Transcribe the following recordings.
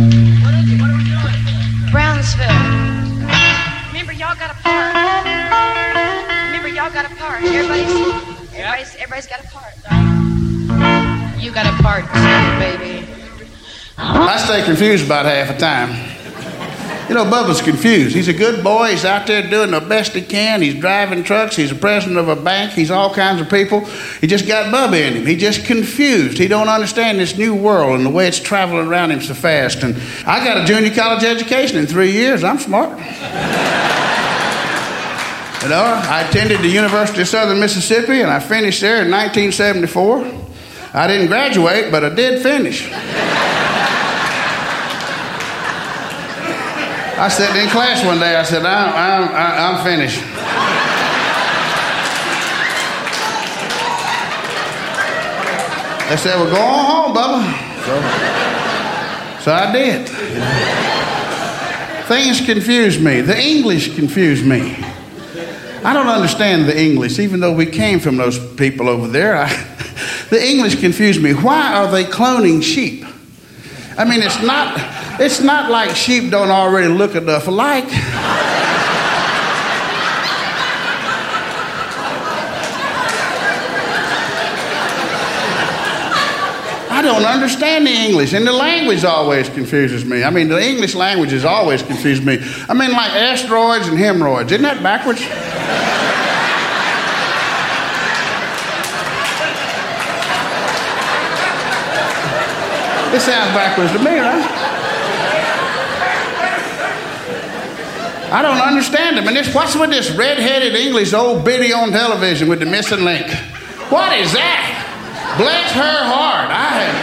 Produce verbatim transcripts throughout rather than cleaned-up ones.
What is it? What are we doing? Brownsville. Remember, y'all got a part. Remember, y'all got a part. Everybody's, everybody's, everybody's got a part. You got a part too, baby. I stay confused about half the time. You know, Bubba's confused. He's a good boy. He's out there doing the best he can. He's driving trucks. He's the president of a bank. He's all kinds of people. He just got Bubba in him. He's just confused. He don't understand this new world and the way it's traveling around him so fast. And I got a junior college education in three years. I'm smart. You know, I attended the University of Southern Mississippi, and I finished there in nineteen seventy-four. I didn't graduate, but I did finish. I sat in class one day, I said, I'm, I'm, I'm finished. They said, well, go on home, Bubba. So, so I did. Things confuse me. The English confuse me. I don't understand the English, even though we came from those people over there. I, the English confuse me. Why are they cloning sheep? I mean, it's not, it's not like sheep don't already look enough alike. I don't understand the English, and the language always confuses me. I mean, the English language has always confused me. I mean, like asteroids and hemorrhoids. Isn't that backwards? It sounds backwards to me, right? I don't understand them. And this, what's with this red-headed English old biddy on television with the missing link? What is that? Bless her heart. I have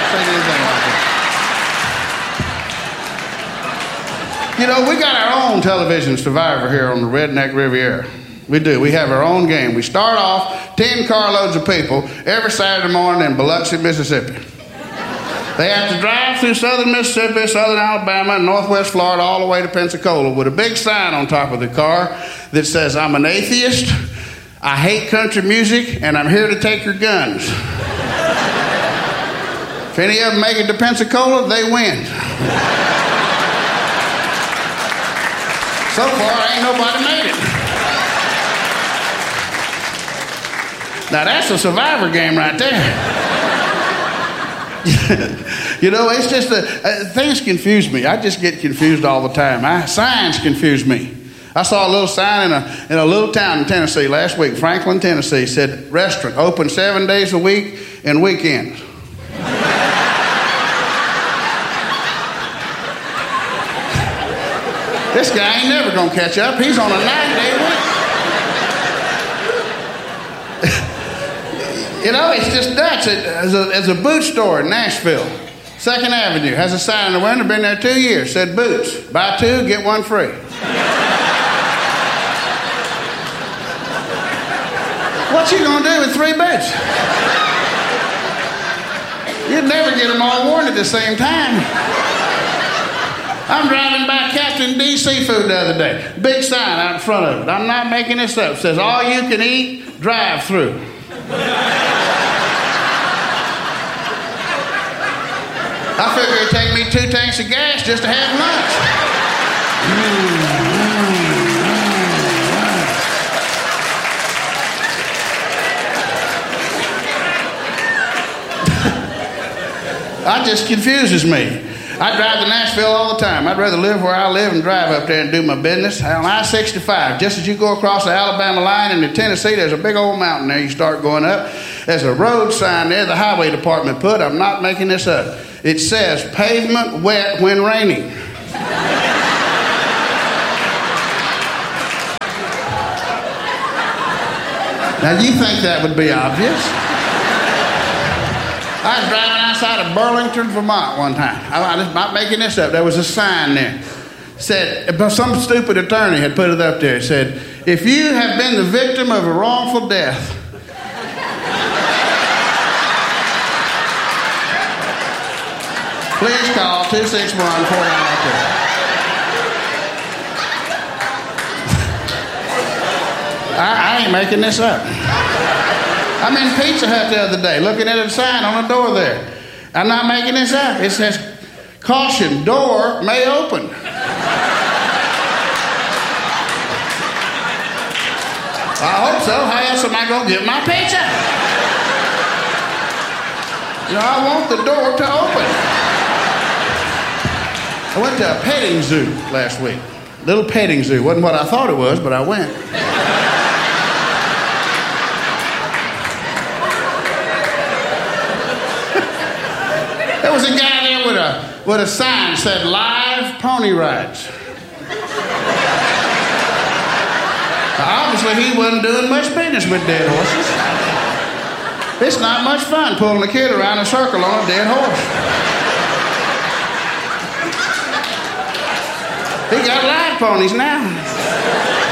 never seen anything like it. You know, we got our own television survivor here on the Redneck Riviera. We do. We have our own game. We start off ten carloads of people every Saturday morning in Biloxi, Mississippi. They have to drive through southern Mississippi, southern Alabama, and northwest Florida, all the way to Pensacola with a big sign on top of the car that says, I'm an atheist, I hate country music, and I'm here to take your guns. If any of them make it to Pensacola, they win. So far, ain't nobody made it. Now, that's a survivor game right there. You know, it's just a, uh, things confuse me. I just get confused all the time. I, signs confuse me. I saw a little sign in a in a little town in Tennessee last week, Franklin, Tennessee, said restaurant open seven days a week and weekends. This guy ain't never gonna catch up. He's on a nine-day week. You know, it's just nuts. It, as, a, as a boot store in Nashville, Second Avenue, has a sign in the window, been there two years, said boots, buy two, get one free. What you gonna do with three boots? You'd never get them all worn at the same time. I'm driving by Captain D Seafood the other day. Big sign out in front of it. I'm not making this up. It says, all you can eat, drive through. I figured it'd take me two tanks of gas just to have lunch. That just confuses me. I drive to Nashville all the time. I'd rather live where I live and drive up there and do my business. On I sixty-five, just as you go across the Alabama line into Tennessee, there's a big old mountain there. You start going up. There's a road sign there the highway department put. I'm not making this up. It says, pavement wet when raining. Now, you think that would be obvious? I was driving outside of Burlington, Vermont one time. I'm not making this up. There was a sign there. Said, some stupid attorney had put it up there. It said, if you have been the victim of a wrongful death, please call two six one, four nine two. I, I ain't making this up. I'm in Pizza Hut the other day, looking at a sign on the door there. I'm not making this up. It says, Caution, door may open. I hope so. How else am I going to get my pizza? You know, I want the door to open. I went to a petting zoo last week. Little petting zoo. Wasn't what I thought it was, but I went. There was a guy there with a, with a sign that said, live pony rides. Obviously, he wasn't doing much business with dead horses. It's not much fun pulling a kid around a circle on a dead horse. He got live ponies now.